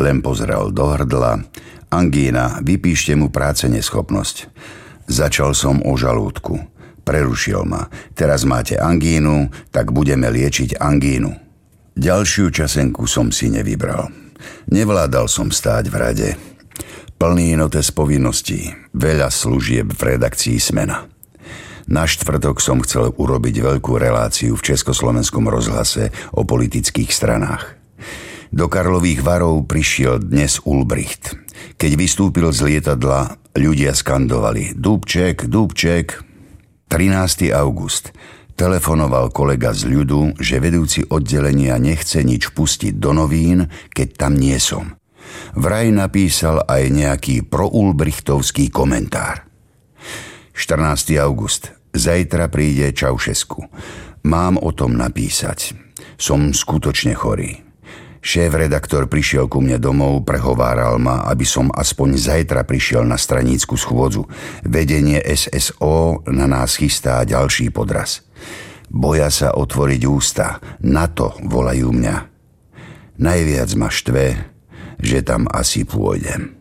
len pozrel do hrdla. Angína, vypíšte mu práce neschopnosť. Začal som o žalúdku. Prerušil ma. Teraz máte angínu, tak budeme liečiť angínu. Ďalšiu časenku som si nevybral. Nevládal som stáť v rade. Plný notes povinností, veľa služieb v redakcii Smena. Na štvrtok som chcel urobiť veľkú reláciu v Československom rozhlase o politických stranách. Do Karlových Varov prišiel dnes Ulbricht. Keď vystúpil z lietadla, ľudia skandovali Dubček, Dubček. 13. august. Telefonoval kolega z ľudu, že vedúci oddelenia nechce nič pustiť do novín, keď tam nie som. Vraj napísal aj nejaký proulbrichtovský komentár. 14. august. Zajtra príde Čaušesku. Mám o tom napísať. Som skutočne chorý. Šéf-redaktor prišiel ku mne domov, prehováral ma, aby som aspoň zajtra prišiel na stranícku schôdzu. Vedenie SSO na nás chystá ďalší podraz. Boja sa otvoriť ústa. Na to volajú mňa. Najviac ma štve, že tam asi pôjdem.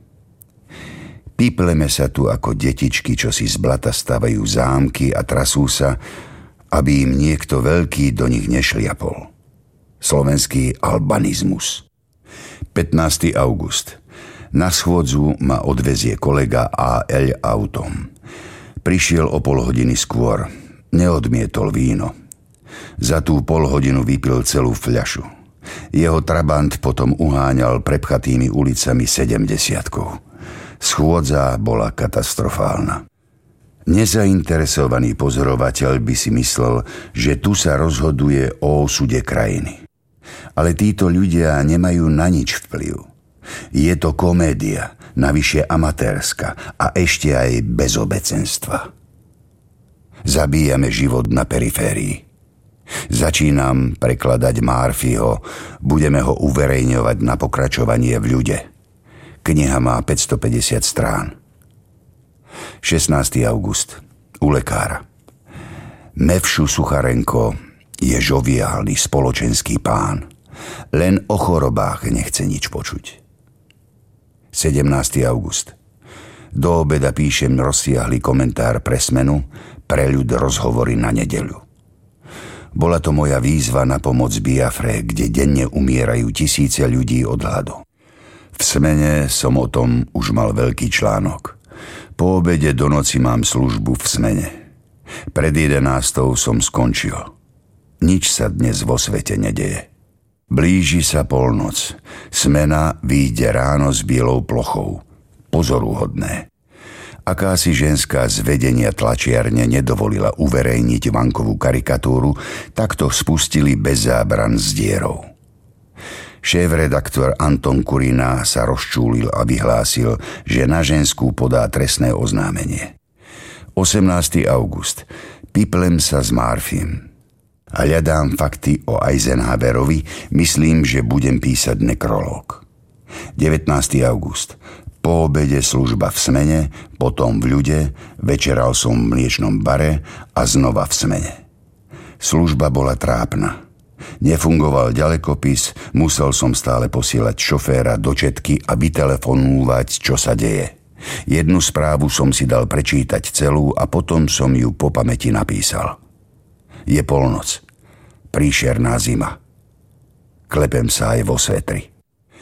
Pípleme sa tu ako detičky, čo si z blata stavajú zámky a trasú sa, aby im niekto veľký do nich nešliapol. Slovenský albanizmus. 15. august. Na schôdzu ma odvezie kolega AL autom. Prišiel o pol hodiny skôr. Neodmietol víno. Za tú pol hodinu vypil celú fľašu. Jeho trabant potom uháňal prepchatými ulicami 70-kou. Schôdza bola katastrofálna. Nezainteresovaný pozorovateľ by si myslel, že tu sa rozhoduje o osude krajiny. Ale títo ľudia nemajú na nič vplyv. Je to komédia, navyše amatérska a ešte aj bez obecenstva. Zabíjame život na periférii. Začínam prekladať Murphyho, budeme ho uverejňovať na pokračovanie v ľude. Kniha má 550 strán. 16. august. U lekára. Mevšu Sucharenko je žoviálny spoločenský pán. Len o chorobách nechce nič počuť. 17. august. Do obeda píšem rozsiahly komentár pre Smenu, preľud rozhovory na nedeľu. Bola to moja výzva na pomoc Biafre, kde denne umierajú tisíce ľudí od hladu. V Smene som o tom už mal veľký článok. Po obede do noci mám službu v Smene. Pred 11. som skončil. Nič sa dnes vo svete nedeje. Blíži sa polnoc. Smena vyjde ráno s bielou plochou. Pozoruhodné. Akási ženská z vedenia tlačiarne nedovolila uverejniť vankovú karikatúru, tak to spustili bez zábran s dierou. Šéf-redaktor Anton Kurina sa rozčúlil a vyhlásil, že na ženskú podá trestné oznámenie. 18. august. Piplem sa s Murphym. A hľadám fakty o Eisenhowerovi, myslím, že budem písať nekrológ. 19. august. Po obede služba v Smene, potom v ľude, večeral som v mliečnom bare a znova v Smene. Služba bola trápna. Nefungoval ďalekopis, musel som stále posielať šoféra do četky a vytelefonúvať, čo sa deje. Jednu správu som si dal prečítať celú a potom som ju po pamäti napísal. Je polnoc. Príšerná zima. Klepem sa aj vo svetri.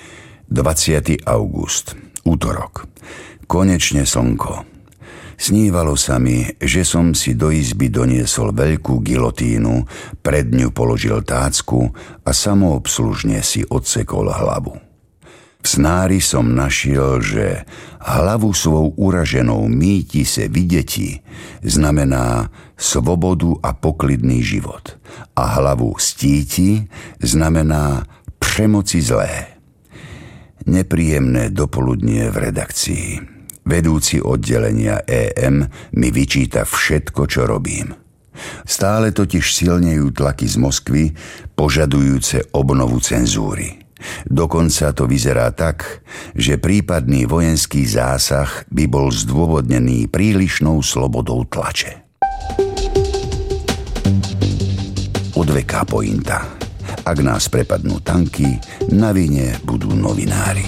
20. august. Útorok. Konečne slnko. Snívalo sa mi, že som si do izby doniesol veľkú gilotínu, pred ňu položil tácku a samoobslužne si odsekol hlavu. V snári som našiel, že hlavu svou uraženou míti se videti znamená svobodu a poklidný život a hlavu stíti znamená premoci zlé. Nepríjemné dopoludnie v redakcii. Vedúci oddelenia EM mi vyčíta všetko, čo robím. Stále totiž silnejú tlaky z Moskvy, požadujúce obnovu cenzúry. Dokonca to vyzerá tak, že prípadný vojenský zásah by bol zdôvodnený prílišnou slobodou tlače. Odveká pointa. Ak nás prepadnú tanky, na vine budú novinári.